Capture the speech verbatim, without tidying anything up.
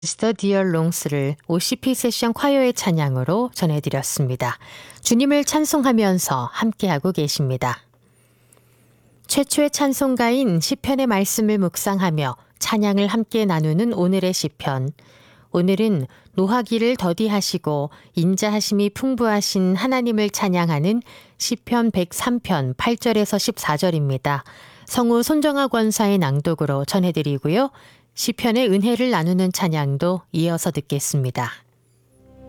Sister Dear Longs를 오씨피 세션 콰이어의 찬양으로 전해드렸습니다. 주님을 찬송하면서 함께하고 계십니다. 최초의 찬송가인 시편의 말씀을 묵상하며 찬양을 함께 나누는 오늘의 시편. 오늘은 노하기를 더디하시고 인자하심이 풍부하신 하나님을 찬양하는 시편 백삼 편 팔 절에서 십사 절입니다. 성우 손정아 권사의 낭독으로 전해드리고요. 시편의 은혜를 나누는 찬양도 이어서 듣겠습니다.